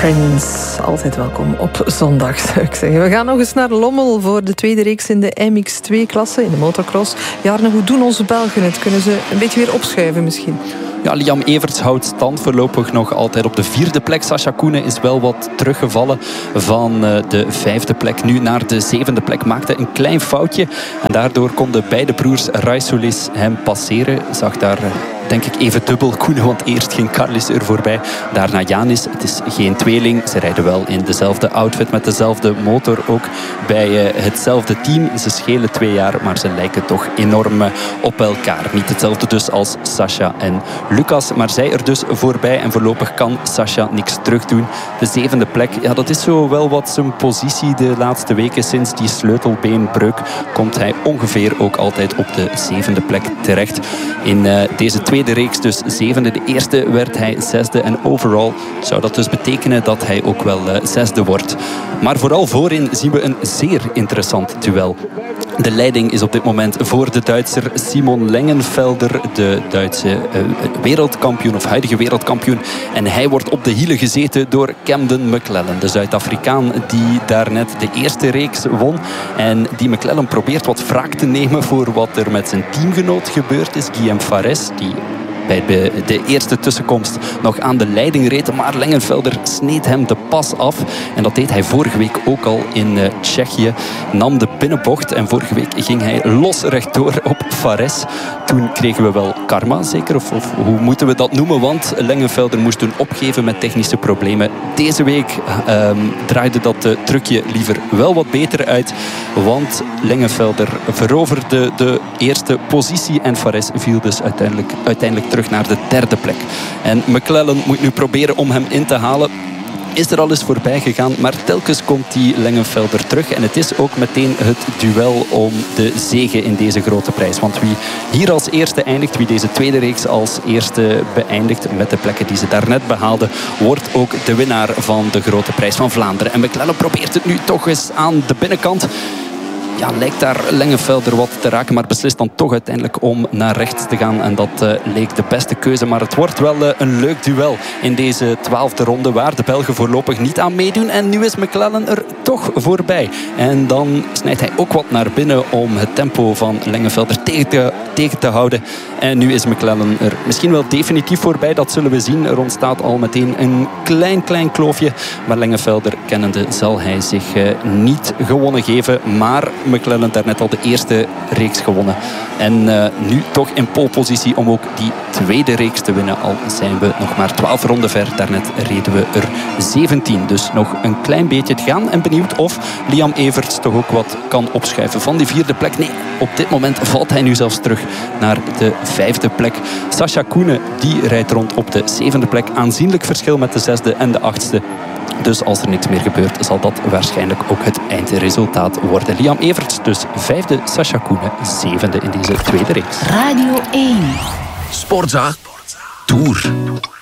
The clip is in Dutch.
Prince, altijd welkom op zondag, zou ik zeggen. We gaan nog eens naar Lommel voor de tweede reeks in de MX2-klasse, in de motocross. Jarne, hoe doen onze Belgen het? Kunnen ze een beetje weer opschuiven misschien? Ja, Liam Everts houdt stand voorlopig nog altijd op de 4e plek. Sascha Koenen is wel wat teruggevallen van de 5e plek nu naar de 7e plek. Maakte een klein foutje en daardour konden beide broers Raisoulis hem passeren. Zag daar denk ik even dubbel Koenen, want eerst ging Carlis er voorbij. Daarna Janis. Het is geen tweeling. Ze rijden wel in dezelfde outfit met dezelfde motor. Ook bij hetzelfde team. Ze schelen 2 jaar, maar ze lijken toch enorm op elkaar. Niet hetzelfde dus als Sascha en Lucas, maar zij er dus voorbij. En voorlopig kan Sascha niks terugdoen. De 7e plek, ja, dat is zo wel wat zijn positie de laatste weken. Sinds die sleutelbeenbreuk komt hij ongeveer ook altijd op de 7e plek terecht. In deze tweede reeks dus 7e. De eerste werd hij 6e en overall zou dat dus betekenen dat hij ook wel 6e wordt. Maar vooral voorin zien we een zeer interessant duel. De leiding is op dit moment voor de Duitser Simon Lengenfelder, de Duitse wereldkampioen of huidige wereldkampioen. En hij wordt op de hielen gezeten door Camden McLellan, de Zuid-Afrikaan die daarnet de eerste reeks won. En die McLellan probeert wat wraak te nemen voor wat er met zijn teamgenoot gebeurd is, Guillaume Fares, die bij de eerste tussenkomst nog aan de leiding reed. Maar Lengenfelder sneed hem de pas af. En dat deed hij vorige week ook al in Tsjechië. Nam de binnenbocht. En vorige week ging hij los rechtdoor op Fares. Toen kregen we wel karma, zeker. Of hoe moeten we dat noemen? Want Lengenfelder moest toen opgeven met technische problemen. Deze week draaide dat trucje liever wel wat beter uit. Want Lengenfelder veroverde de eerste positie. En Fares viel dus uiteindelijk terug naar de 3e plek. En McLellan moet nu proberen om hem in te halen. Is er al eens voorbij gegaan, maar telkens komt die Lengenfelder terug. En het is ook meteen het duel om de zege in deze grote prijs. Want wie hier als eerste eindigt, wie deze tweede reeks als eerste beëindigt met de plekken die ze daarnet behaalden, wordt ook de winnaar van de grote prijs van Vlaanderen. En McLellan probeert het nu toch eens aan de binnenkant. Ja, lijkt daar Lengenfelder wat te raken, maar beslist dan toch uiteindelijk om naar rechts te gaan. En dat leek de beste keuze. Maar het wordt wel een leuk duel in deze 12e ronde, waar de Belgen voorlopig niet aan meedoen. En nu is McLellan er toch voorbij. En dan snijdt hij ook wat naar binnen om het tempo van Lengenfelder tegen te houden. En nu is McLellan er misschien wel definitief voorbij. Dat zullen we zien. Er ontstaat al meteen een klein kloofje. Maar Lengenfelder kennende zal hij zich niet gewonnen geven. Maar McLellan daarnet al de eerste reeks gewonnen. En nu toch in polepositie om ook die tweede reeks te winnen. Al zijn we nog maar 12 ronden ver. Daarnet reden we er 17. Dus nog een klein beetje te gaan. En benieuwd of Liam Everts toch ook wat kan opschuiven van die 4e plek. Nee, op dit moment valt hij nu zelfs terug naar de 5e plek. Sascha Koenen die rijdt rond op de 7e plek. Aanzienlijk verschil met de 6e en de 8e. Dus als er niks meer gebeurt, zal dat waarschijnlijk ook het eindresultaat worden. Liam Everts dus 5e, Sascha Koenen 7e in deze tweede reeks. Radio 1. Sportza Tour.